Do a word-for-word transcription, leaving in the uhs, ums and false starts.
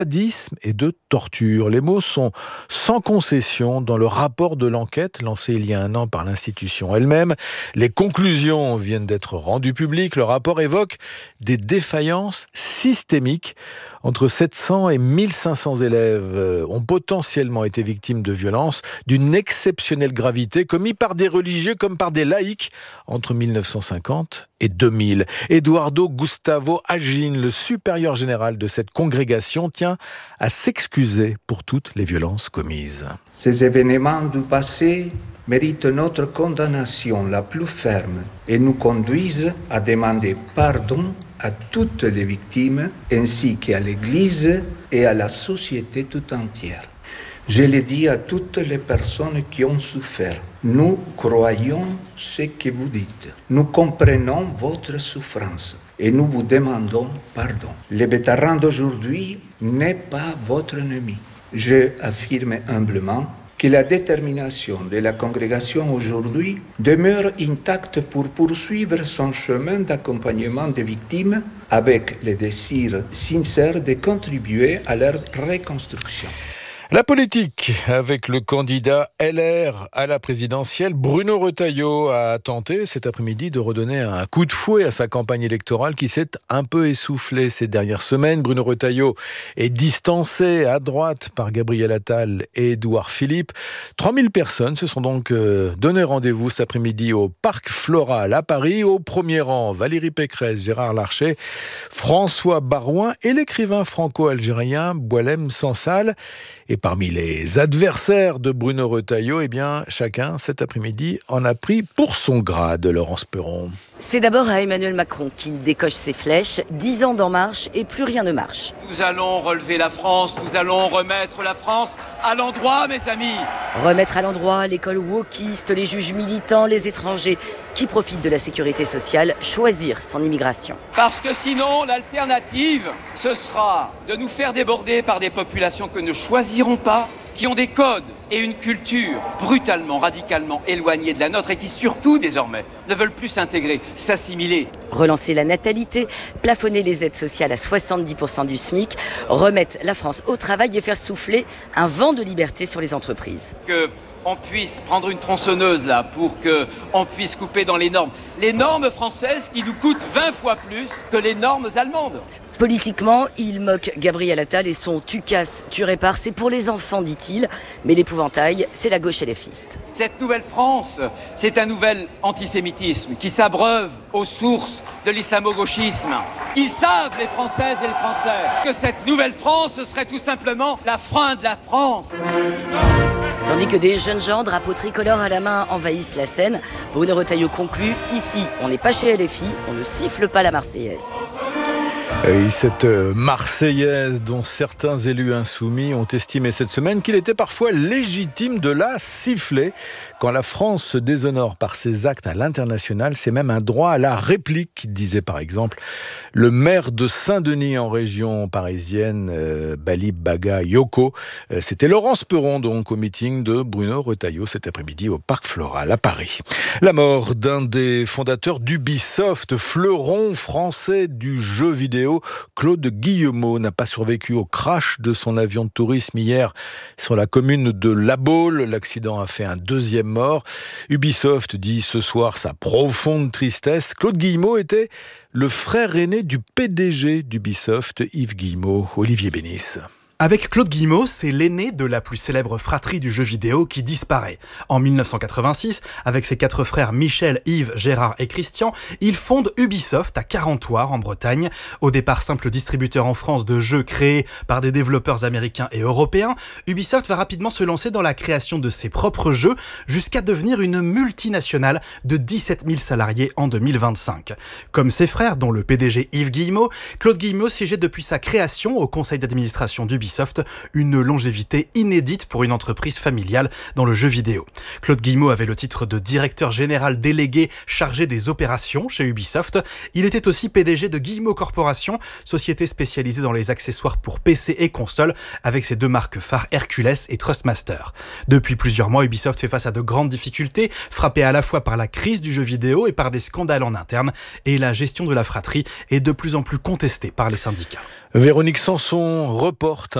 sadisme et de torture. Les mots sont sans concession dans le rapport de l'enquête lancé il y a un an par l'institution elle-même. Les conclusions viennent d'être rendues publiques. Le rapport évoque des défaillances systémiques. Entre sept cents et mille cinq cents élèves ont potentiellement été victimes de violences d'une exceptionnelle gravité commises par des religieux comme par des laïcs entre mille neuf cent cinquante et deux mille. Eduardo Gustavo Agin, le supérieur général de cette congrégation, tient à s'excuser pour toutes les violences commises. Ces événements du passé méritent notre condamnation la plus ferme et nous conduisent à demander pardon à toutes les victimes, ainsi qu'à l'Église et à la société tout entière. Je l'ai dit à toutes les personnes qui ont souffert. Nous croyons ce que vous dites. Nous comprenons votre souffrance et nous vous demandons pardon. Le vétéran d'aujourd'hui n'est pas votre ennemi. Je affirme humblement que la détermination de la congrégation aujourd'hui demeure intacte pour poursuivre son chemin d'accompagnement des victimes avec le désir sincère de contribuer à leur reconstruction. La politique, avec le candidat L R à la présidentielle, Bruno Retailleau a tenté cet après-midi de redonner un coup de fouet à sa campagne électorale qui s'est un peu essoufflée ces dernières semaines. Bruno Retailleau est distancé à droite par Gabriel Attal et Édouard Philippe. trois mille personnes se sont donc donné rendez-vous cet après-midi au Parc Floral à Paris. Au premier rang, Valérie Pécresse, Gérard Larcher, François Baroin et l'écrivain franco-algérien Boualem Sansal. Et parmi les adversaires de Bruno Retailleau, eh bien, chacun, cet après-midi, en a pris pour son grade, Laurence Perron. C'est d'abord à Emmanuel Macron qu'il décoche ses flèches. Dix ans d'En Marche et plus rien ne marche. Nous allons relever la France, nous allons remettre la France à l'endroit, mes amis. Remettre à l'endroit l'école wokiste, les juges militants, les étrangers qui profitent de la sécurité sociale, choisir son immigration. Parce que sinon, l'alternative, ce sera de nous faire déborder par des populations que ne choisiront pas, qui ont des codes et une culture brutalement, radicalement éloignés de la nôtre et qui surtout, désormais, ne veulent plus s'intégrer, s'assimiler. Relancer la natalité, plafonner les aides sociales à soixante-dix pour cent du SMIC, remettre la France au travail et faire souffler un vent de liberté sur les entreprises. Que on puisse prendre une tronçonneuse là pour qu'on puisse couper dans les normes. Les normes françaises qui nous coûtent vingt fois plus que les normes allemandes. Politiquement, il moque Gabriel Attal et son « tu casses, tu répares », c'est pour les enfants, dit-il. Mais l'épouvantail, c'est la gauche et les fistes. Cette nouvelle France, c'est un nouvel antisémitisme qui s'abreuve aux sources de l'islamo-gauchisme. Ils savent, les Françaises et les Français, que cette nouvelle France, ce serait tout simplement la fin de la France. Tandis que des jeunes gens, drapeaux tricolores à la main, envahissent la scène, Bruno Retailleau conclut « Ici, on n'est pas chez L F I, on ne siffle pas la Marseillaise ». Et cette Marseillaise dont certains élus insoumis ont estimé cette semaine qu'il était parfois légitime de la siffler. Quand la France se déshonore par ses actes à l'international, c'est même un droit à la réplique, disait par exemple le maire de Saint-Denis en région parisienne, euh, Balib Baga Yoko. Euh, c'était Laurence Perron donc au meeting de Bruno Retailleau cet après-midi au Parc Floral à Paris. La mort d'un des fondateurs d'Ubisoft, fleuron français du jeu vidéo, Claude Guillemot, n'a pas survécu au crash de son avion de tourisme hier sur la commune de La Baule. L'accident a fait un deuxième mort. Ubisoft dit ce soir sa profonde tristesse. Claude Guillemot était le frère aîné du P D G d'Ubisoft, Yves Guillemot. Olivier Bénis. Avec Claude Guillemot, c'est l'aîné de la plus célèbre fratrie du jeu vidéo qui disparaît. En mille neuf cent quatre-vingt-six, avec ses quatre frères Michel, Yves, Gérard et Christian, il fonde Ubisoft à Carentoire en Bretagne. Au départ simple distributeur en France de jeux créés par des développeurs américains et européens, Ubisoft va rapidement se lancer dans la création de ses propres jeux jusqu'à devenir une multinationale de dix-sept mille salariés en deux mille vingt-cinq. Comme ses frères, dont le P D G Yves Guillemot, Claude Guillemot siégeait depuis sa création au conseil d'administration d'Ubisoft, une longévité inédite pour une entreprise familiale dans le jeu vidéo. Claude Guillemot avait le titre de directeur général délégué chargé des opérations chez Ubisoft. Il était aussi P D G de Guillemot Corporation, société spécialisée dans les accessoires pour P C et consoles, avec ses deux marques phares Hercules et Trustmaster. Depuis plusieurs mois, Ubisoft fait face à de grandes difficultés, frappé à la fois par la crise du jeu vidéo et par des scandales en interne, et la gestion de la fratrie est de plus en plus contestée par les syndicats. Véronique Sanson reporte